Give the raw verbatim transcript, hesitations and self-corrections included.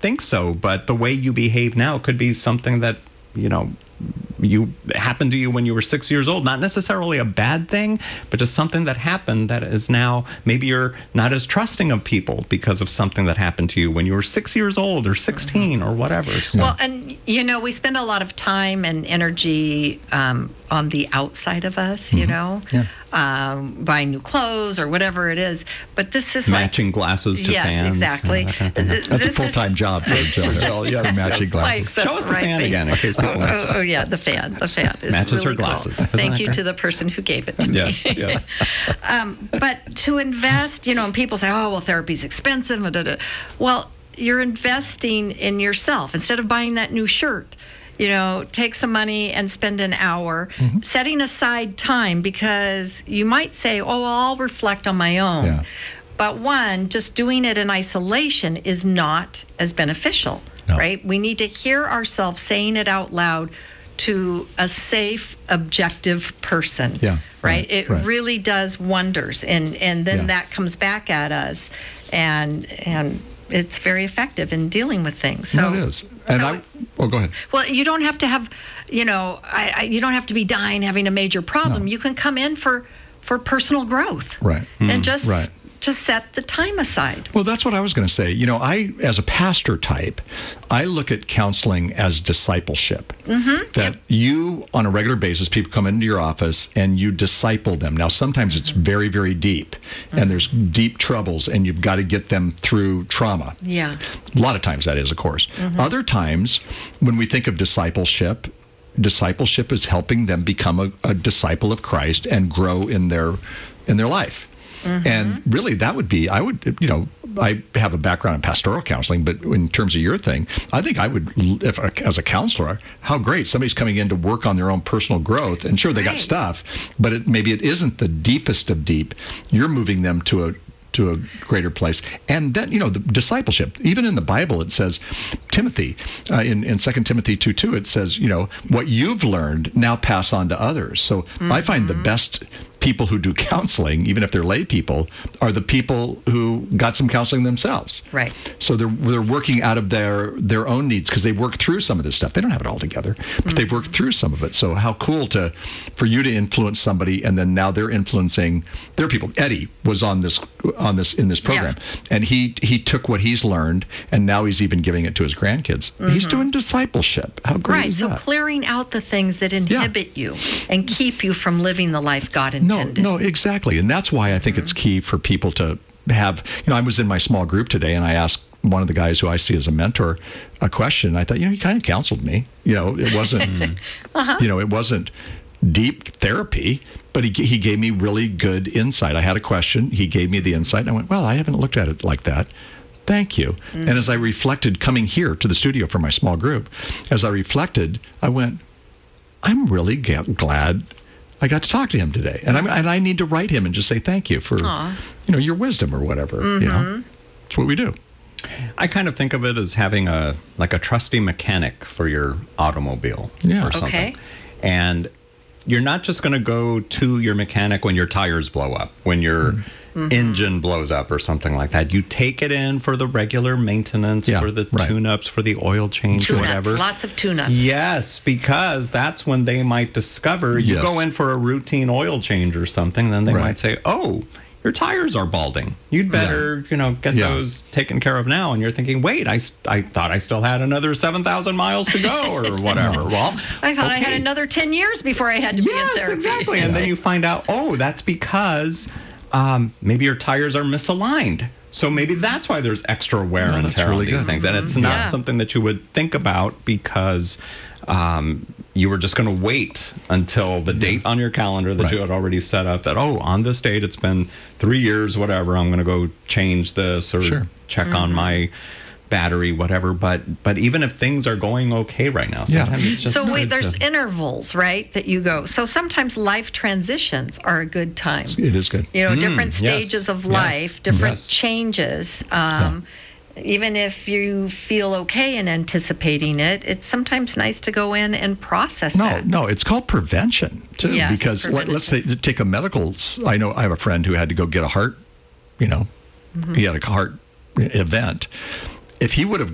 think so, but the way you behave now could be something that, you know, you happened to you when you were six years old. Not necessarily a bad thing, but just something that happened that is now, maybe you're not as trusting of people because of something that happened to you when you were six years old or sixteen or whatever. So. Well, and, you know, we spend a lot of time and energy um, on the outside of us, you mm-hmm. know, yeah. um, buying new clothes or whatever it is. But this is matching like, glasses to yes, fans. Yes, exactly. You know, that kind of thing. That's this a full-time is, job for Jill. Jill, yeah, matching glasses. Show us the fan again in case people oh, oh, oh, yeah, the fan. The fan is matches really her glasses. Cool. Thank you to the person who gave it to me. Yes, yes. um, but to invest, you know, and people say, oh, well, therapy's expensive. Da, da, da. Well, you're investing in yourself. Instead of buying that new shirt, you know, take some money and spend an hour mm-hmm. setting aside time, because you might say, oh, well, I'll reflect on my own. Yeah. But one, just doing it in isolation is not as beneficial, no. right? We need to hear ourselves saying it out loud to a safe, objective person, yeah, right? right it right. really does wonders, and and then yeah. that comes back at us, and and it's very effective in dealing with things. So no, it is. And so, I, well, go ahead. Well, you don't have to have, you know, I, I, you don't have to be dying, having a major problem. No. You can come in for for personal growth, right? And mm, just. Right. to set the time aside. Well, that's what I was going to say. You know, I, as a pastor type, I look at counseling as discipleship. Mm-hmm. That yep. you, on a regular basis, people come into your office and you disciple them. Now, sometimes it's very, very deep, mm-hmm. and there's deep troubles, and you've got to get them through trauma. Yeah. A lot of times that is, of course. Mm-hmm. Other times, when we think of discipleship, discipleship is helping them become a, a disciple of Christ and grow in their in their life. Mm-hmm. And really, that would be, I would, you know, I have a background in pastoral counseling, but in terms of your thing, I think I would, if as a counselor, how great somebody's coming in to work on their own personal growth. And sure, they right. got stuff, but it, maybe it isn't the deepest of deep. You're moving them to a to a greater place. And then, you know, the discipleship, even in the Bible, it says, Timothy, uh, in, in Second Timothy two two, it says, you know, what you've learned, now pass on to others. So mm-hmm. I find the best people who do counseling, even if they're lay people, are the people who got some counseling themselves. Right. So they're they're working out of their their own needs because they've worked through some of this stuff. They don't have it all together, but mm-hmm. they've worked through some of it. So how cool to for you to influence somebody, and then now they're influencing their people. Eddie was on this on this in this program, yeah. and he he took what he's learned, and now he's even giving it to his grandkids. Mm-hmm. He's doing discipleship. How great right. is so that? So clearing out the things that inhibit yeah. you and keep you from living the life God intended. No, no, exactly. And that's why I think mm-hmm. it's key for people to have, you know, I was in my small group today and I asked one of the guys who I see as a mentor a question. I thought, you know, he kind of counseled me. You know, it wasn't, uh-huh. you know, it wasn't deep therapy, but he he gave me really good insight. I had a question. He gave me the insight and I went, well, I haven't looked at it like that. Thank you. Mm-hmm. And as I reflected coming here to the studio for my small group, as I reflected, I went, I'm really get, glad I got to talk to him today. And, I'm, and I need to write him and just say thank you for, Aww. you know, your wisdom or whatever. Mm-hmm. You know, it's what we do. I kind of think of it as having a, like a trusty mechanic for your automobile yeah. or something. Okay. And you're not just going to go to your mechanic when your tires blow up, when your mm-hmm. engine blows up or something like that. You take it in for the regular maintenance, yeah, for the right. tune-ups, for the oil change, tune-ups, or whatever. Lots of tune-ups. Yes, because that's when they might discover, you yes. go in for a routine oil change or something, then they right. might say, oh, your tires are balding. You'd better, yeah. you know, get yeah. those taken care of now. And you're thinking, wait, I, I thought I still had another seven thousand miles to go or whatever. Well, I thought okay. I had another ten years before I had to yes, be in therapy. Exactly. And then you find out, oh, that's because um, maybe your tires are misaligned. So maybe that's why there's extra wear no, and tear really on these good. things. And it's not yeah. something that you would think about because um, you were just going to wait until the date on your calendar that right. you had already set up that, oh, on this date, it's been three years, whatever, I'm going to go change this or sure. check mm-hmm. on my battery, whatever. But but even if things are going okay right now, sometimes yeah. it's just so wait, good there's to, intervals, right, that you go. So sometimes life transitions are a good time. It is good. You know, Mm, different yes. stages of Yes. life, different Yes. changes. Um, yeah. Even if you feel okay in anticipating it, it's sometimes nice to go in and process No, that. no, it's called prevention too. Yes, because let, let's say take a medical. I know I have a friend who had to go get a heart. You know, mm-hmm. he had a heart event. If he would have